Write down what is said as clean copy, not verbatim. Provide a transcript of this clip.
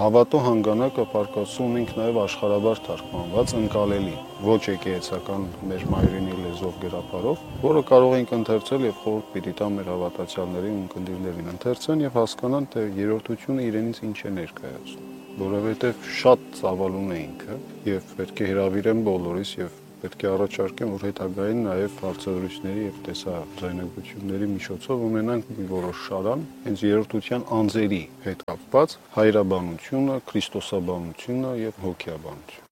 Հավատո հանգանակը պարկասում ենք նաև աշխարհաբար թարգմանված ընկալելի, ոչ եկեղեցական մեր մայրենի լեզվով գրապարով, որը կարող ենք ընթերցել եւ խորհուրդ պիտի տա մեր հավատացյալներին ու ընկերներին ընթերցեն եւ հասկանան, թե երրորդությունը իրենից ինչ է ներկայացնում, որովհետեւ շատ ծավալուն է ինքը եւ պետք է հրավիրեմ բոլորիս եւ պետք է առաջարկեմ, որ հետագային նաև հարցազրույցների եւ տեսաձայնագրությունների միջոցով ունենանք մի որոշ շարան հենց երրորդության անձերի հետ կապված հայրաբանությունը, քրիստոսաբանությունը եւ հոգեաբանությունը։